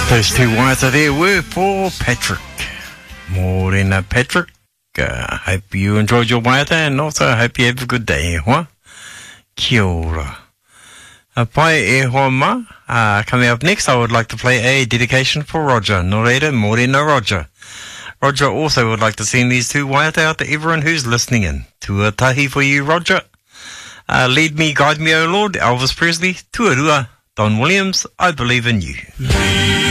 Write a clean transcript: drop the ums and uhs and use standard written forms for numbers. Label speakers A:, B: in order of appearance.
A: Those two waiata there were for Patrick. Morena, Patrick. Hope you enjoyed your waiata, and also hope you have a good day, hoa? Kia ora. Pai e hoa ma. Coming up next, I would like to play a dedication for Roger. Nō reira, morena Roger. Roger also would like to send these two waiata out to everyone who's listening in. Tuatahi for you, Roger. Lead me, guide me, O Lord. Elvis Presley. Tuarua. Don Williams, I believe in you.